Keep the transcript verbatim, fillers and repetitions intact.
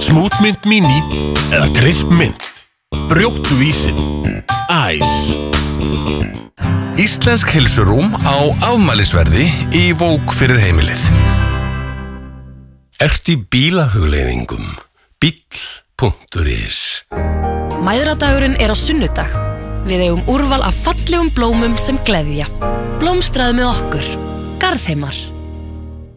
Smoothmint Mini eða Crisp Mint. Brjóttu ísinn. Æs. Íslensk heilsurúm á afmælisverði í Vók fyrir heimilið. Ert í bílahugleiðingum? Bíll punktur is. Mæðradagurinn er á sunnudag. Við eigum úrval af fallegum blómum sem gleðja. Blómstraðu með okkur. Garðheimar.